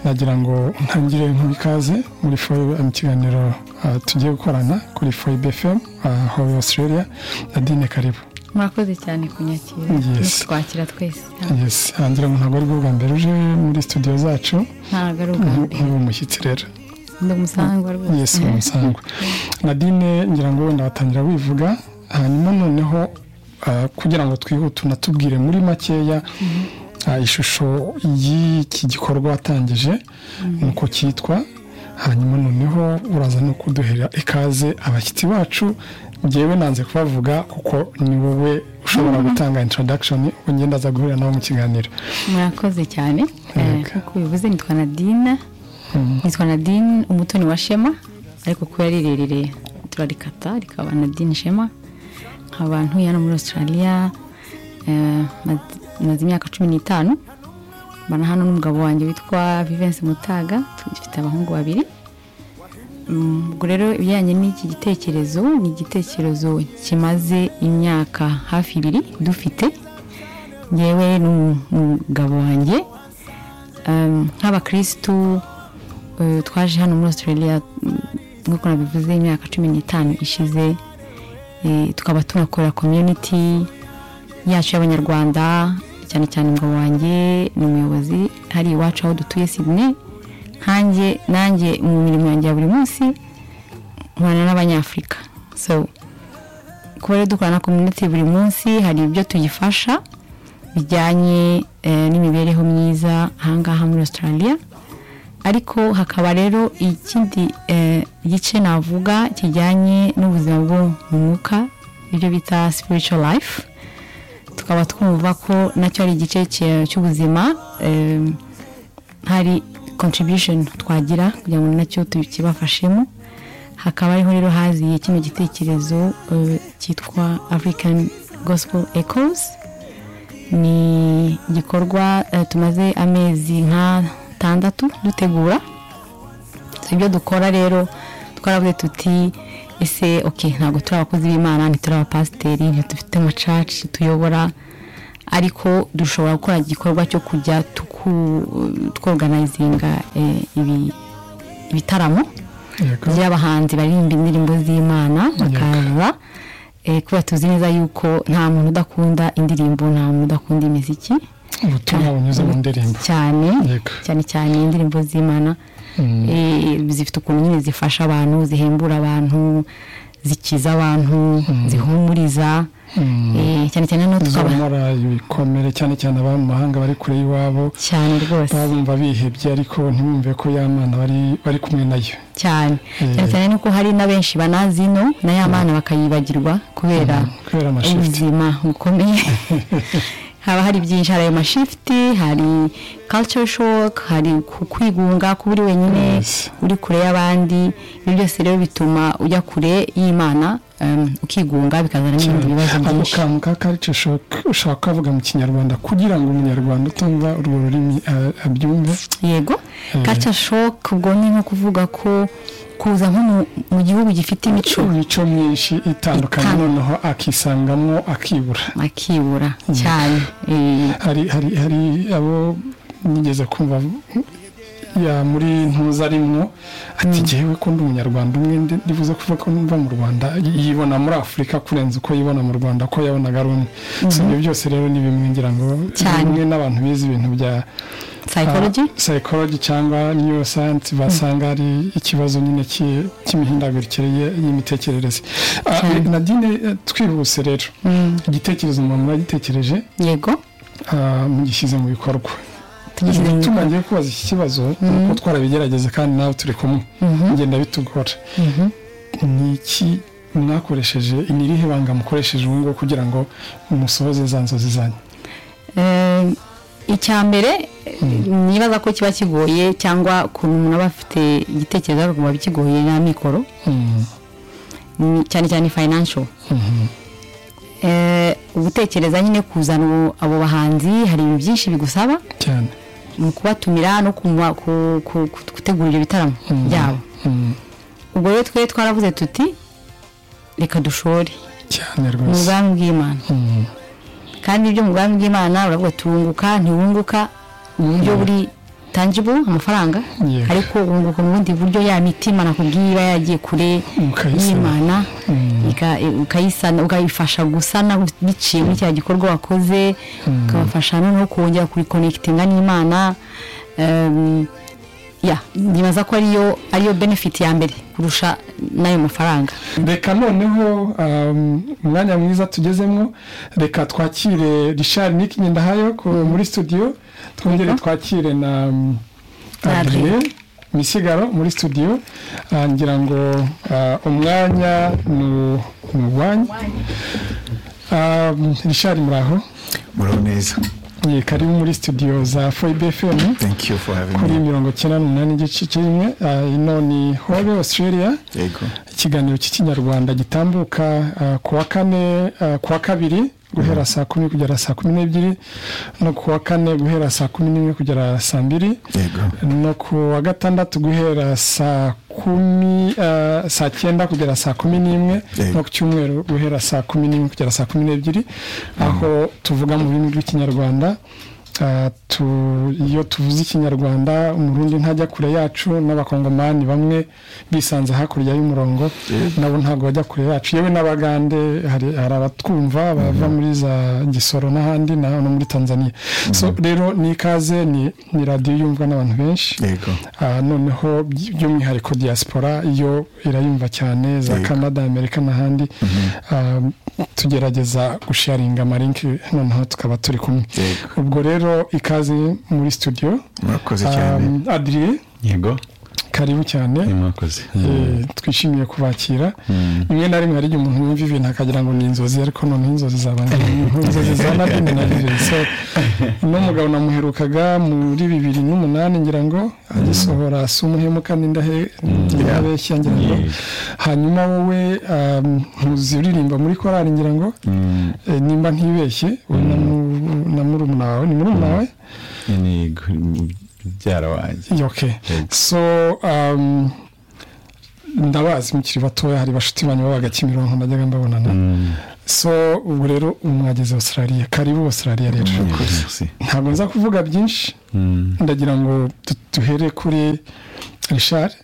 nagira ngo ntangire nk'ikaze muri mu kiganiro tugiye gukorana kuri FOIB FM aho Australia. Nadine karibu. Murakoze cyane kunyakira. Twakira twese. Yes, hangira ngo ntabwo ari bwo mbere uje muri studio zacu. Ntabwo ari ubwa mbere. Umushyitsi rero. Ndi umusangwa rwose. Yes, umusangwa. Nadine ngira ngo wenda batangira wivuga hanyuma noneho kugira ngo twihute natubwire muri makeya ishusho y'iki gikorwa watangije nuko cyitwa, hanyuma noneho uraza no kuduhera ikaze abashyitsi bacu. Ngewe nanze kubavuga kuko ni wowe ushobora gutanga introduction ugenda za guhura nawe mu kiganiro. Murakoze cyane. Kuko bivuze nitwa Nadine. Nitwa Nadine umutoni wa Shema, ariko ko yarirerere turarikata rikaba Nadine Shema. Abantu yana muri Australia maze imyaka 15 bana hano n'umugabo wanjye witwa Vivence Mutaga, dufite abahungu babiri. Ubwo rero ibijyanye n'iki gitekerezo ni igitekerezo kimaze imyaka hafi 2 dufite ngewe n'umugabo wanjye nk'abakristu twaje hano muri Australia nk'uko nabivuze imyaka 15 ishize. Tukaba tunakora community yacu y'abanyarwanda, cyane cyane umugabo wanjye ni umuyobozi hari iwacu aho dutuye Sydney. Nanjye mu mirimo yanjye ya buri munsi nkwana n'abanyafrika, so kuba dukorana community buri munsi hari ibyo tuyifasha bijyanye n'imibereho myiza ahangaha muri Australia. Ariko hakaba rero ikindi gice navuga kijyanye n'ubuzima bwo mu mwuka, ibyo bita spiritual life. Tukaba twumva ko nacyo ari igice cy'ubuzima, hari contribution twagira kugira ngo nacyo tukibafashemo. Hakaba ariho rero haziye kino gitekerezo cyitwa African Gospel Echoes. Ni gikorwa tumaze amezi nka 6 dutegura. Ibyo dukora rero twaravuze tuti ese ntabwo turi abakozi b'Imana, ntituri abapasiteri, ntidufite mu church tuyobora, ariko dushobora gukora igikorwa cyo kujya tworganizinga ibitaramo by'abahanzi baririmba indirimbo z'Imana bakaza. Kuba tuzi neza yuko nta muntu udakunda indirimbo, nta muntu udakunda imiziki. Ubutumwa bunyuze mu ndirimbo cyane indirimbo z'Imana zifite ukuntu nyine zifasha abantu, zihembura abantu, zikiza abantu, zihumuriza. Cyane no tukabamara ibikomere cyane abantu mahanga bari kure y'iwabo cyane rwose babumva bihebye ariko ntibumve ko y'Imana bari kumwe nayo cyane nuko hari na benshi banazino na y'Imana bakayibagirwa kubera ubuzima bukomeye. Haba hari byinshi, hari amashifti, hari culture shock, hari kwigunga kuburi wenyine uri kure y'abandi. Ibyo byose rero bituma ujya kure y'Imana, ukigunga bikazana n'ibindi bibazo byinshi. Ako culture shock ushaka kuvuga mu Kinyarwanda kugira ngo umunyarwanda utumva urwo rurimi abyumve? Yego, culture shock ubwo ni nko kuvuga ko kuza nko mu gihugu gifite imico myinshi itandukanye noneho akisangamo akibura cyane. Hari abo nigeze kumva ya muri ntuza rimwe ati jewe ko ndi umunyarwanda umwe ndivuze kuvuga ko numva mu Rwanda yibona muri Afrika kurenza uko yibona mu Rwanda ko yabonaga ari umwe. So ibyo byose rero ni bimwe ngira ngo bimwe n'abantu bize ibintu bya psychology cyangwa neuroscience basanga ari ikibazo nyine cy'imihindagurikire y'imitekerereze. Nadine twihuse rero igitekerezo mwa gitekereje yego mugishyize mu bikorwa. Tumangiye kubaza iki kibazo kuko twarabigerageze kandi nawe turi kumwe ngenda bitugora. Niki mwakoresheje, inirihe banga mukoresheje ngo kugira ngo umusohoze zanzozi zanyu? Icyambere nibaza ko kiba kigoye cyangwa kuntu umuntu aba afite igitekerezo ariko kuba bikigoye na mikoro cyane financial. Ugutekereza nyine kuzana abo bahanzi hari ibintu byinshi bigusaba cyane mu kubatumira no gutegura ibyo bitaramo byabo. Ubwo rero twaravuze tuti reka dushore cyane rwose mu bwami bw'Imana. kandi ibyo mu bwami bw'Imana uravuga turunguka ntiwunguka mu buryo buri tangible amafaranga ariko mu bundi buryo ya mitima nakubwira yagiye kure y'Imana ukayisana ukayifasha gusana biciye muri cya gikorwa wakoze ukabafasha no kongera kuri connectinga n'Imana. Nibaza ko ariyo benefit ya mbere kurusha nayo mafaranga. Reka noneho umwanya mwiza tugezemo, reka twakire Richard Nikingendahayo muri studio, twongere twakire na Adrien Misigaro muri studio. Ngira ngo umwanya n'uwanyu. Richard muraho? Muraho neza. Karibu muri studio za FOIB FM. Thank you for having me. Kuri 98 igice kimwe ino ni Hobe Australia. Yego. Ikiganiro cy'ikinyarwanda gitambuka kuwa kane kuwa kabiri guhera saa 10 kugera saa 12 no kuwa kane guhera saa 11 kugera saa 2. Yego. No kuwa gatandatu guhera saa 9 kugera saa 11 no ku cyumweru guhera saa 11 kugera saa 12 aho tuvuga mu rurimi rw'ikinyarwanda. Iyo tuvuze ikinyarwanda umurundi ntajya kure yacu n'abakongomani bamwe bisanze hakurya y'umurongo nabo ntago bajya kure yacu, yewe n'abagande hari abatwumva bava muri za Gisoro n'ahandi no muri Tanzania. So rero ni ikaze ni radio yumvwa n'abantu benshi. Noneho by'umwihariko diaspora iyo irayumva cyane za Canada, Amerika n'ahandi. Tugerageza gusharinga amalinki noneho tukaba turi kumwe. Ubwo rero ikaze muri studio. Murakoze cyane. Adrien. Yego. Karibu cyane. Murakoze. Twishimiye kubakira. Rimwe na rimwe hari umuntu yumva ibintu akagira ngo ni inzozi, ariko none inzozi zabanje inzozi zana binarije. So n'umugabo namuherukaga muri 2008 ngira ngo agisohora sumuhemuka n'indahe yabeshya ngira ngo. Hanyuma wowe ntuziririmba muri korali ngira ngo nimba ntibeshye na murumuna wawe ni murumuna wawe ni byara wanjye. Okay. So ndabazi mukiri batoya hari bashuti banyu babaga Kimironko najyaga mbabonana. So ubu rero umwageze Australia. Karibu Australia rero. Ntabwo nza kuvuga byinshi. Ndagira ngo duhere kuri Richard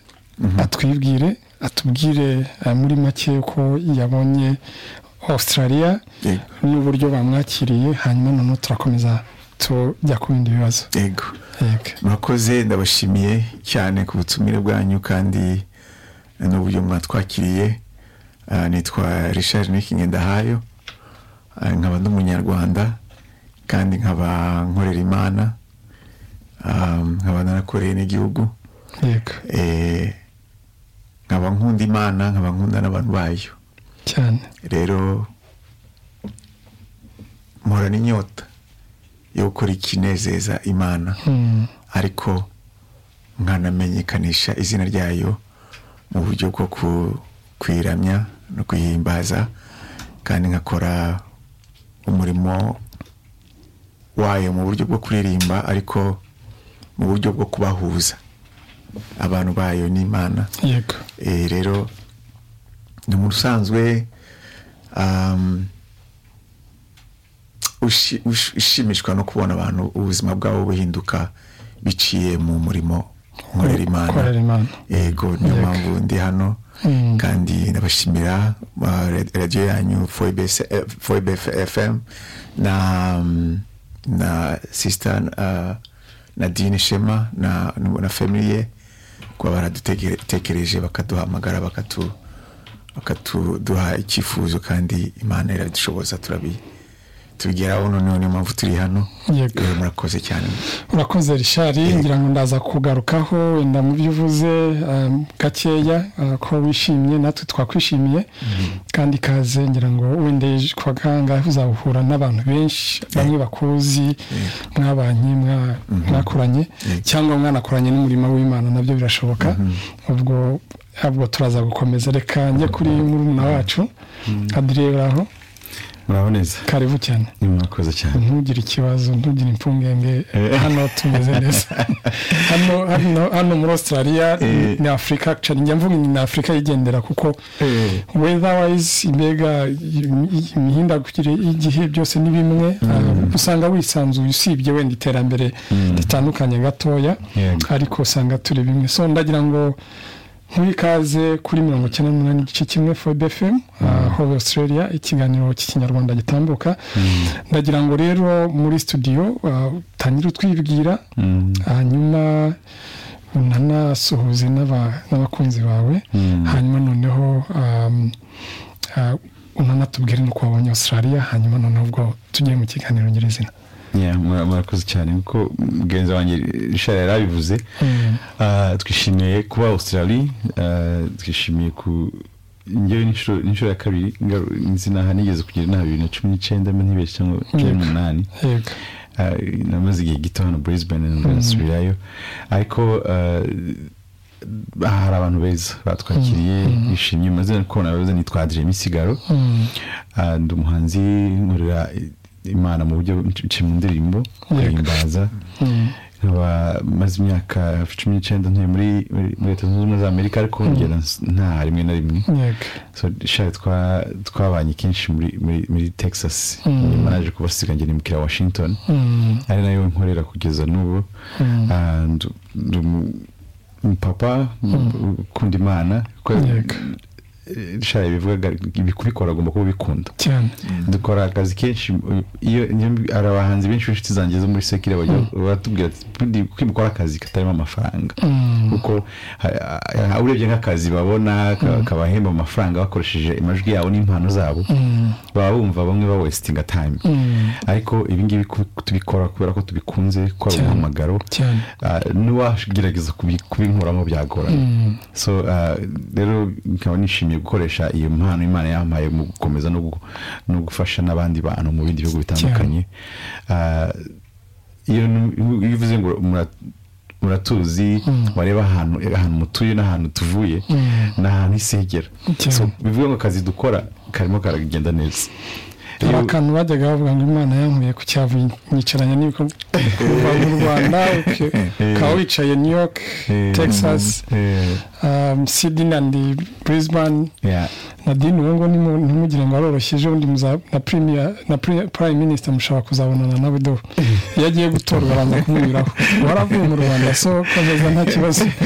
atubwire muri make uko yabonye Australia n'uburyo bamwakiriye, hanyuma none turakomeza tujya ku bindi bibazo. Yego. Murakoze, ndabashimiye cyane ku butumire bwanyu kandi n'uburyo mwatwakiriye. Nitwa Richard Nikingendahayo, nkaba n'umunyarwanda kandi nkaba nkorera Imana, nkaba narakoreye n'igihugu. Yego. Nkaba nkunda Imana, nkaba nkunda n'abantu bayo cyane. Rero mpora n'inyota yo gukora ikinezeza Imana, ariko nkanamenyekanisha izina ryayo mu buryo bwo kwiramya no kwihimbaza, kandi nkakora umurimo wayo mu buryo bwo kuririmba, ariko mu buryo bwo kubahuza abantu bayo n'Imana. Yego. Rero ni mu rusanzwe ushimishwa no kubona abantu ubuzima bwabo buhinduka biciye mu murimo nkorera Imana. Yego, niyo mpamvu ndi hano. Kandi ndabashimira radio yanyu FOIB FM na sister Nadine Shema na family ye kwa baradutekereje bakaduhamagara bakatuduha icyifuzo, kandi Imana iradushoboza tubigeraho. None mpamvu turi hano. Murakoze cyane. Urakoze Richard. Ngira ngo ndaza kugarukaho wenda mu byo uvuze gakeya ko wishimye natwe twakwishimiye, kandi kaze ngira ngo wenda kwa ganga uzahura n'abantu benshi bamwe bakuzi mwabanye mwakoranye cyangwa mwanakoranye n'umurimo w'Imana, nabyo birashoboka. Ubwo turaza gukomeza. Reka njye kuri murumuna wacu Adrien. Aho muraboneza karibu cyane murakoze cyane ntugire ikibazo ntugire impungenge hano tumeze neza hano muri Australia ni Africa actually njya mvuga ni Africa yigendera kuko weatherwise imbega imihindagurikire y'igihe byose ni bimwe usanga wisanzuye usibye wenda iterambere ritandukanye gatoya ariko usanga turi bimwe so ndagira ngo ikaze kuri 98 igice kimwe FBFM aho Australia ikiganiro cy'ikinyarwanda gitambuka ndagira ngo rero muri studio tangira twibwira hanyuma unanasohoze n'abakunzi bawe hanyuma noneho unanatubwire nuko wabonye Australia hanyuma noneho ubwo tugiye mu kiganiro nyirizina murakoze cyane kuko mugenzi wanjye Richard yarabivuze twishimiye kuba Australia twishimiye ku njyewe n'inshuro ya kabiri nzina nigeze kugira na 2019 ntibeshye cyangwa 2008 namaze igihe gito hano Brisbane Australia ariko hari abantu beza batwakiriye bishimye maze kubona abaza nitwa Adrien Misigaro ndi umuhanzi nkorera Imana mu buryo mu ndirimbo guhimbaza nkaba maze imyaka 19 ntuye muri Leta Zunze Ubumwe za Amerika ariko ngera nta rimwe na rimwe so twabanye kenshi muri Texas nyuma naje kubasiga ngene mu kira Washington ari nayo nkorera kugeza n'ubu papa kundi Imana shaye bivuga ibikubikora agomba kuba bikunda cyane dukora akazi kenshi iyo arabahanzi benshi inshuti zanjye zo muri sekire batubwira ati kwimukora akazi katarimo amafaranga kuko urebye nk'akazi babona kabahemba amafaranga bakoresheje imajwi yabo n'impano zabo baba bumva bamwe ba wasting time ariko ibi ngibi tubikora kubera ko tubikunze ko ari umuhamagaro n'uwagerageza kubinkuramo byagora so rero nkaba nishimiye gukoresha iyo mpano Imana yampaye mu gukomeza no gufasha n'abandi bantu mu bindi bihugu bitandukanye iyo bivuze ngo muratuzi wareba ahantu mutuye n'ahantu tuvuye n'ahantu isegera so bivuga ngo akazi dukora karimo karagenda neza abakantu bajyaga bavuga ngo Imana yankuye ku cyavu nyicaranye n'ibiko mu Rwanda ukaba wicaye New York Texas Sydney and Brisbane Nadine uwo ngo ntimugire ngo aroroshyeje undi na Prime Minister mushaka kuzabonana nawe do yagiye gutorwa abanza kumunyuraho waravuye mu Rwanda so komeza nta kibazo